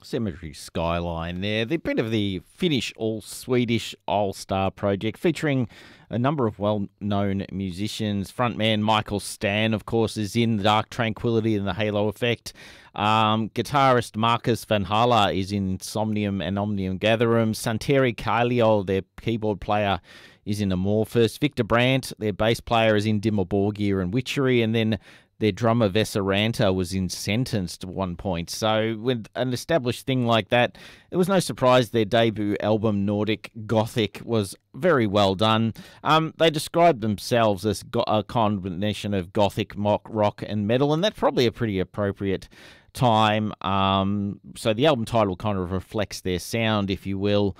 Cemetery Skyline there. The bit of the Finnish all-Swedish all-star project featuring a number of well-known musicians. Frontman Michael Stan, of course, is in Dark Tranquillity and the Halo Effect. Guitarist Marcus Van Hala is in Somnium and Omnium Gatherum. Santeri Kallio, their keyboard player, is in Amorphous. Victor Brandt, their bass player, is in Dimmu Borgir and Witchery. And then their drummer Vesa Ranta was in Sentenced at one point. So with an established thing like that, it was no surprise their debut album, Nordic Gothic, was very well done. They described themselves as a combination of Gothic, rock and metal, and that's probably a pretty appropriate time. So the album title kind of reflects their sound, if you will.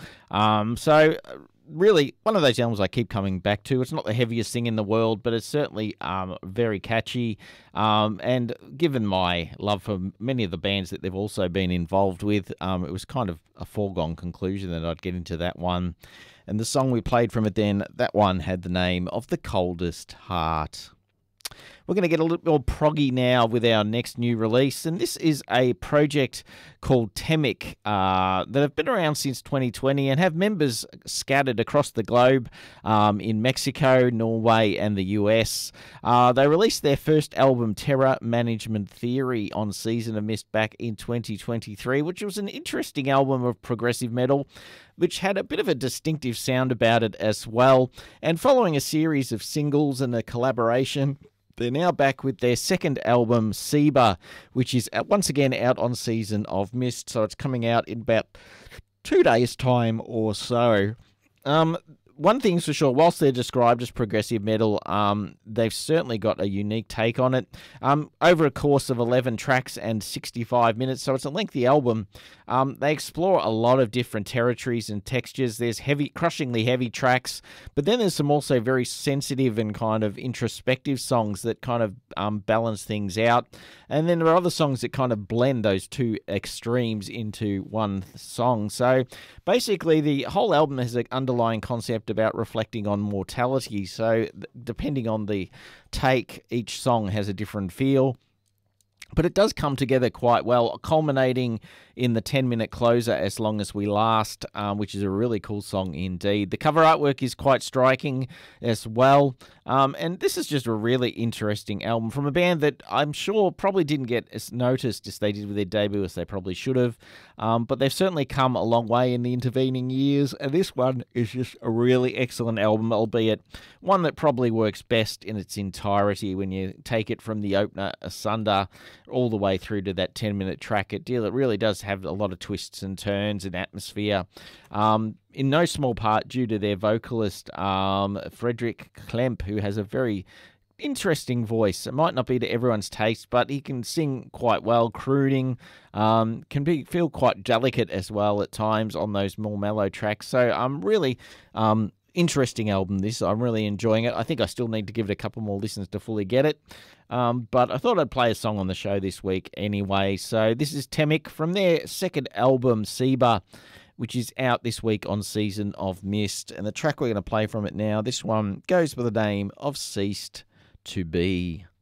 Really, one of those albums I keep coming back to. It's not the heaviest thing in the world, but it's certainly very catchy. And given my love for many of the bands that they've also been involved with, it was kind of a foregone conclusion that I'd get into that one. And the song we played from it then, that one had the name of The Coldest Heart. We're going to get a little bit more proggy now with our next new release, and this is a project called Temic that have been around since 2020 and have members scattered across the globe in Mexico, Norway, and the US. They released their first album, Terror Management Theory, on Season of Mist back in 2023, which was an interesting album of progressive metal, which had a bit of a distinctive sound about it as well. And following a series of singles and a collaboration, they're now back with their second album, Seba, which is once again out on Season of Mist. So it's coming out in about 2 days' time or so. One thing's for sure, whilst they're described as progressive metal, they've certainly got a unique take on it. Over a course of 11 tracks and 65 minutes, so it's a lengthy album, they explore a lot of different territories and textures. There's crushingly heavy tracks, but then there's some also very sensitive and kind of introspective songs that kind of balance things out. And then there are other songs that kind of blend those two extremes into one song. So basically, the whole album has an underlying concept about reflecting on mortality. So depending on the take, each song has a different feel. But it does come together quite well, culminating in the 10-minute closer, As Long As We Last, which is a really cool song indeed. The cover artwork is quite striking as well. And this is just a really interesting album from a band that I'm sure probably didn't get as noticed as they did with their debut as they probably should have. But they've certainly come a long way in the intervening years. And this one is just a really excellent album, albeit one that probably works best in its entirety when you take it from the opener, Asunder, all the way through to that 10-minute track. It really does have a lot of twists and turns and atmosphere. In no small part due to their vocalist, Fredrik Klemp, who has a very interesting voice. It might not be to everyone's taste, but he can sing quite well, crooning, feel quite delicate as well at times on those more mellow tracks. So I'm really interesting album, this. I'm really enjoying it. I think I still need to give it a couple more listens to fully get it. But I thought I'd play a song on the show this week anyway. So this is Temic from their second album, Seba, which is out this week on Season of Mist. And the track we're going to play from it now, this one goes by the name of Ceased to Be.